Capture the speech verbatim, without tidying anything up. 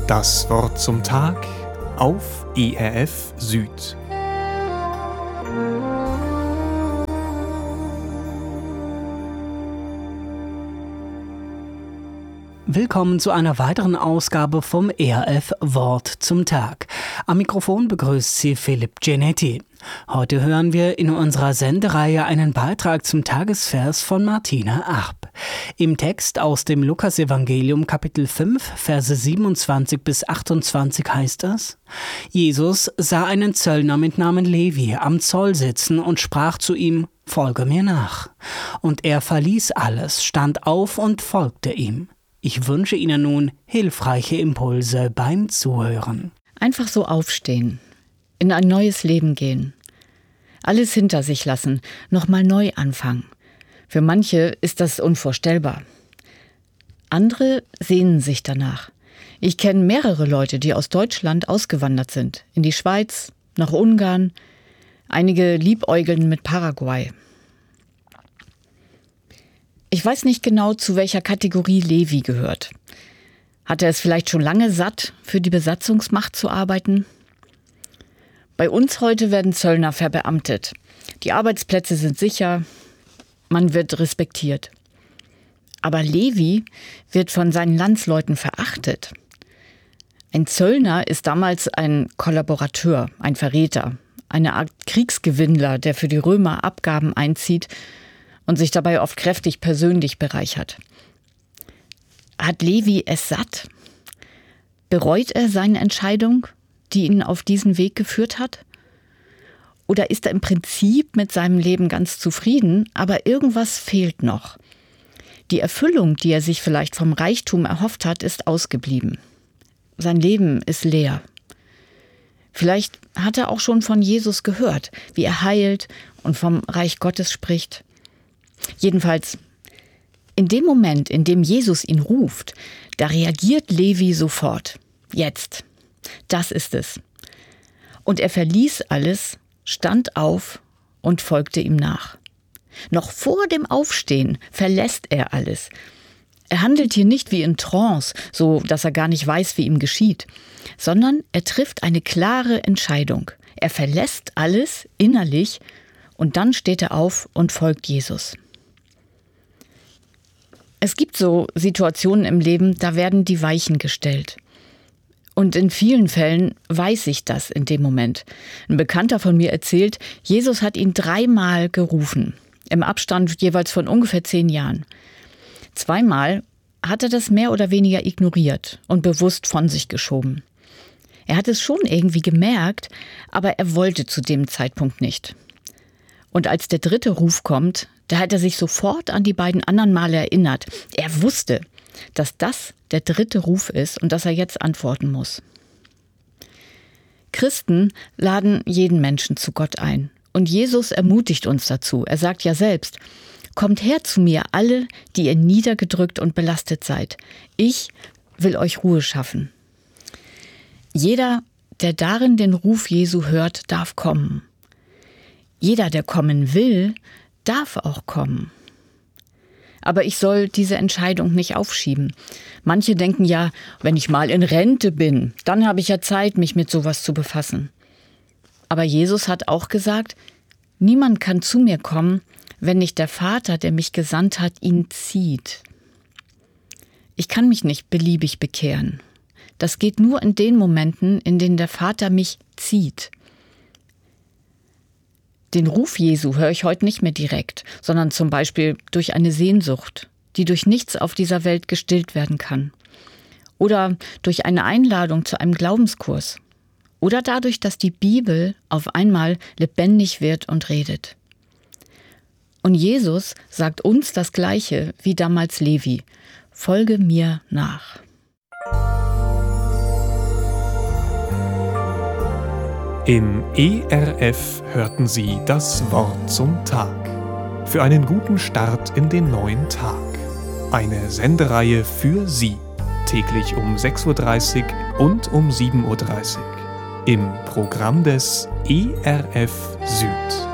Das Wort zum Tag auf E R F Süd. Willkommen zu einer weiteren Ausgabe vom E R F Wort zum Tag. Am Mikrofon begrüßt Sie Philipp Genetti. Heute hören wir in unserer Sendereihe einen Beitrag zum Tagesvers von Martina Arp. Im Text aus dem Lukasevangelium Kapitel fünf, Verse siebenundzwanzig bis achtundzwanzig heißt es: Jesus sah einen Zöllner mit Namen Levi am Zoll sitzen und sprach zu ihm: Folge mir nach. Und er verließ alles, stand auf und folgte ihm. Ich wünsche Ihnen nun hilfreiche Impulse beim Zuhören. Einfach so aufstehen, in ein neues Leben gehen, alles hinter sich lassen, nochmal neu anfangen. Für manche ist das unvorstellbar. Andere sehnen sich danach. Ich kenne mehrere Leute, die aus Deutschland ausgewandert sind, in die Schweiz, nach Ungarn, einige liebäugeln mit Paraguay. Ich weiß nicht genau, zu welcher Kategorie Levi gehört. Hat er es vielleicht schon lange satt, für die Besatzungsmacht zu arbeiten? Bei uns heute werden Zöllner verbeamtet. Die Arbeitsplätze sind sicher, man wird respektiert. Aber Levi wird von seinen Landsleuten verachtet. Ein Zöllner ist damals ein Kollaborateur, ein Verräter, eine Art Kriegsgewinnler, der für die Römer Abgaben einzieht und sich dabei oft kräftig persönlich bereichert. Hat Levi es satt? Bereut er seine Entscheidung, die ihn auf diesen Weg geführt hat? Oder ist er im Prinzip mit seinem Leben ganz zufrieden, aber irgendwas fehlt noch? Die Erfüllung, die er sich vielleicht vom Reichtum erhofft hat, ist ausgeblieben. Sein Leben ist leer. Vielleicht hat er auch schon von Jesus gehört, wie er heilt und vom Reich Gottes spricht. Jedenfalls, in dem Moment, in dem Jesus ihn ruft, da reagiert Levi sofort. Jetzt. Das ist es. Und er verließ alles, stand auf und folgte ihm nach. Noch vor dem Aufstehen verlässt er alles. Er handelt hier nicht wie in Trance, so dass er gar nicht weiß, wie ihm geschieht, sondern er trifft eine klare Entscheidung. Er verlässt alles innerlich und dann steht er auf und folgt Jesus. Es gibt so Situationen im Leben, da werden die Weichen gestellt. Und in vielen Fällen weiß ich das in dem Moment. Ein Bekannter von mir erzählt, Jesus hat ihn dreimal gerufen, im Abstand jeweils von ungefähr zehn Jahren. Zweimal hat er das mehr oder weniger ignoriert und bewusst von sich geschoben. Er hat es schon irgendwie gemerkt, aber er wollte zu dem Zeitpunkt nicht. Und als der dritte Ruf kommt, da hat er sich sofort an die beiden anderen Male erinnert. Er wusste, dass das der dritte Ruf ist und dass er jetzt antworten muss. Christen laden jeden Menschen zu Gott ein. Und Jesus ermutigt uns dazu. Er sagt ja selbst: Kommt her zu mir, alle, die ihr niedergedrückt und belastet seid. Ich will euch Ruhe schaffen. Jeder, der darin den Ruf Jesu hört, darf kommen. Jeder, der kommen will, darf auch kommen. Aber ich soll diese Entscheidung nicht aufschieben. Manche denken ja, wenn ich mal in Rente bin, dann habe ich ja Zeit, mich mit sowas zu befassen. Aber Jesus hat auch gesagt, niemand kann zu mir kommen, wenn nicht der Vater, der mich gesandt hat, ihn zieht. Ich kann mich nicht beliebig bekehren. Das geht nur in den Momenten, in denen der Vater mich zieht. Den Ruf Jesu höre ich heute nicht mehr direkt, sondern zum Beispiel durch eine Sehnsucht, die durch nichts auf dieser Welt gestillt werden kann. Oder durch eine Einladung zu einem Glaubenskurs. Oder dadurch, dass die Bibel auf einmal lebendig wird und redet. Und Jesus sagt uns das Gleiche wie damals Levi: Folge mir nach. Im E R F hörten Sie das Wort zum Tag. Für einen guten Start in den neuen Tag. Eine Sendereihe für Sie. Täglich um sechs Uhr dreißig und um sieben Uhr dreißig. Im Programm des E R F Süd.